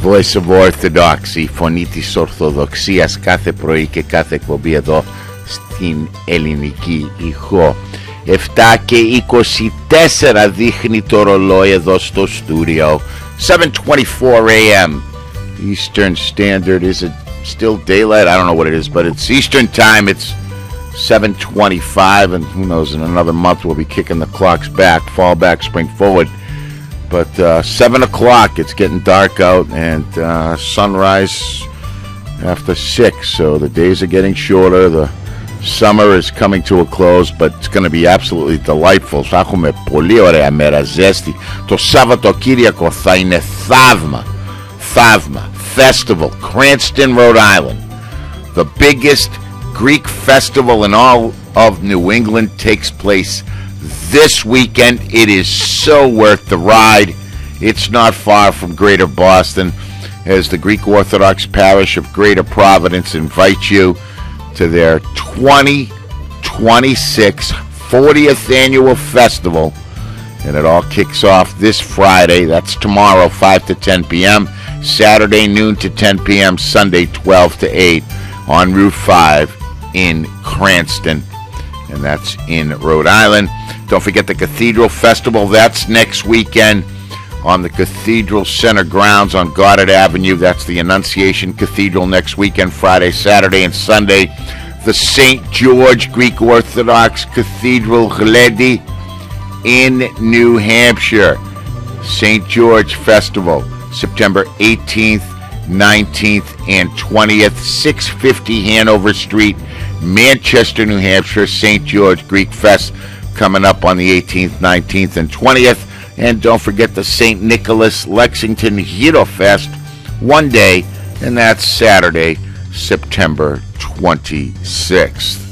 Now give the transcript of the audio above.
Voice of Orthodox, η φωνή της Ορθοδοξίας, κάθε πρωί και κάθε εκπομπή εδώ στην ελληνική ηχό. 7 και 24 δείχνει το ρολόι εδώ στο στούντιο. 7:24 a.m. Eastern Standard. Is it still daylight? I don't know what it is, but it's Eastern time. It's 7:25, and who knows, in another month we'll be kicking the clocks back, fall back, spring forward. But 7 o'clock, it's getting dark out, and sunrise after 6, so the days are getting shorter. The summer is coming to a close, but it's going to be absolutely delightful. Θα έχουμε πολύ ωραία μέρα, ζέστη. Το Σαββατοκύριακο θα είναι θαύμα. Festival, Cranston, Rhode Island. The biggest Greek festival in all of New England takes place this weekend. It is so worth the ride. It's not far from Greater Boston, as the Greek Orthodox Parish of Greater Providence invites you to their 2026 40th annual festival, and it all kicks off this Friday. That's tomorrow, 5 to 10 p.m., Saturday noon to 10 p.m., Sunday 12 to 8 on Route 5 in Cranston, and that's in Rhode Island. Don't forget the Cathedral Festival. That's next weekend on the Cathedral Center grounds on Goddard Avenue. That's the Annunciation Cathedral next weekend, Friday, Saturday, and Sunday. The St. George Greek Orthodox Cathedral Gledi in New Hampshire. St. George Festival, September 18th, 19th, and 20th, 650 Hanover Street, Manchester, New Hampshire. St. George Greek Fest coming up on the 18th, 19th, and 20th. And don't forget the St. Nicholas Lexington Hero Fest, one day, and that's Saturday, September 26th.